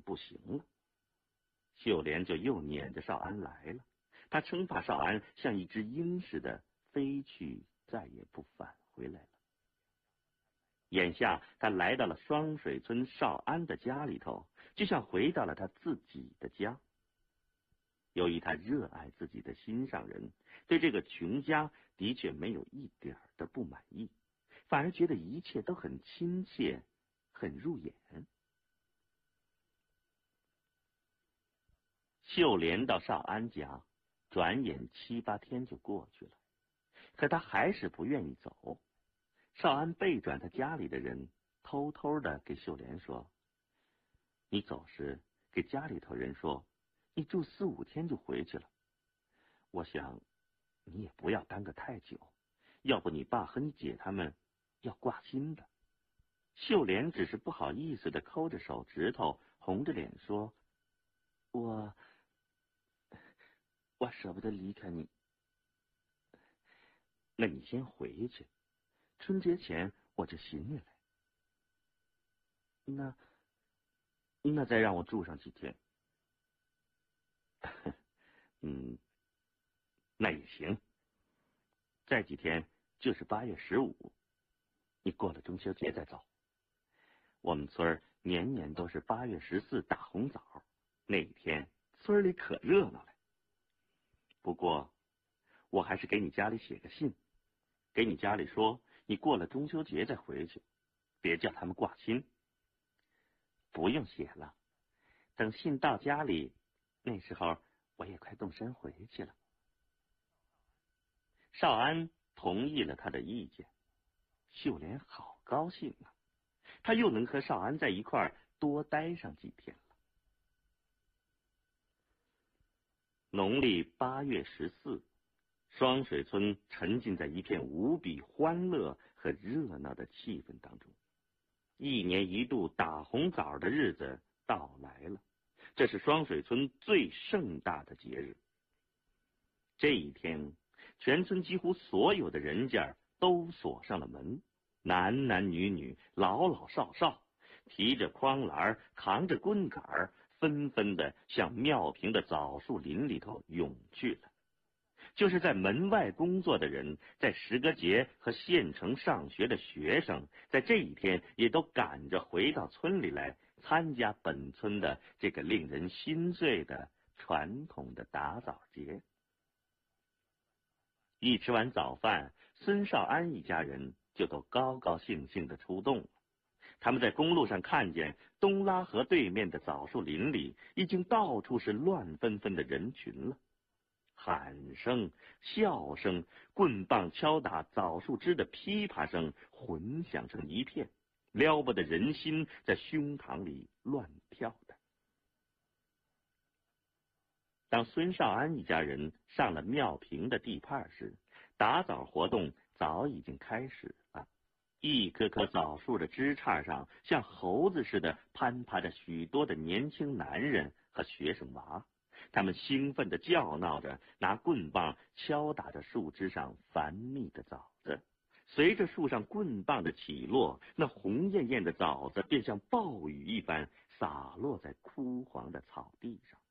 不行了。秀莲就又撵着少安来了，他生怕少安像一只鹰似的飞去，再也不返回来了。眼下他来到了双水村少安的家里头，就像回到了他自己的家。由于他热爱自己的心上人，对这个穷家的确没有一点的不满意，反而觉得一切都很亲切，很入眼。秀莲到少安家，转眼7、8天就过去了，可他还是不愿意走。少安背转他家里的人，偷偷的给秀莲说：“你走时给家里头人说，你住4、5天就回去了。我想你也不要耽搁太久，要不你爸和你姐他们要挂心的。”秀莲只是不好意思的抠着手指头，红着脸说：“我舍不得离开你。”“那你先回去，春节前我就寻你来。”“那再让我住上几天。”“那也行。再几天就是8月15，你过了中秋节再走。我们村年年都是8月14打红枣，那一天村里可热闹了。不过我还是给你家里写个信，给你家里说你过了中秋节再回去，别叫他们挂心。”“不用写了，等信到家里，那时候我也快动身回去了。”少安同意了他的意见，秀莲好高兴啊，他又能和少安在一块儿多待上几天了。农历8月14，双水村沉浸在一片无比欢乐和热闹的气氛当中。1年1度打红枣的日子到来了，这是双水村最盛大的节日。这一天，全村几乎所有的人家都锁上了门，男男女女、老老少少，提着筐篮，扛着棍杆，纷纷的向庙坪的枣树林里头涌去了。就是在门外工作的人，在石歌节和县城上学的学生，在这一天也都赶着回到村里来，参加本村的这个令人心醉的传统的打枣节。一吃完早饭，孙少安一家人就都高高兴兴的出动了。他们在公路上看见东拉河对面的枣树林里已经到处是乱纷纷的人群了，喊声、笑声、棍棒敲打枣树枝的噼啪声混响成一片，撩拨的人心在胸膛里乱跳的。当孙少安一家人上了庙坪的地畔时，打枣活动早已经开始了。一棵棵枣树的枝杈上，像猴子似的攀爬着许多的年轻男人和学生娃，他们兴奋地叫闹着，拿棍棒敲打着树枝上繁密的枣子。随着树上棍棒的起落，那红艳艳的枣子便像暴雨一般洒落在枯黄的草地上。